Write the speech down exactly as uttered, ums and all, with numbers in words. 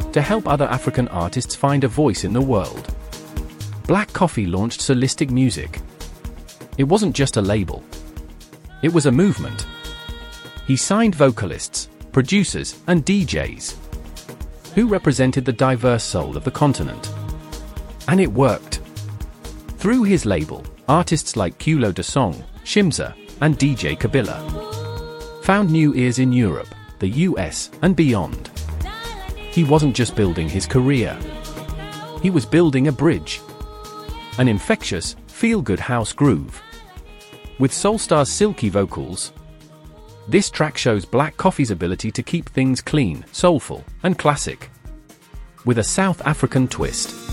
to help other African artists find a voice in the world. Black Coffee launched Solistic Music. It wasn't just a label. It was a movement. He signed vocalists, producers, and D Js who represented the diverse soul of the continent. And it worked. Through his label, artists like Kula De Song, Shimza, and D J Kabila found new ears in Europe, the U S, and beyond. He wasn't just building his career. He was building a bridge. An infectious, feel-good house groove. With Soulstar's silky vocals, this track shows Black Coffee's ability to keep things clean, soulful, and classic, with a South African twist.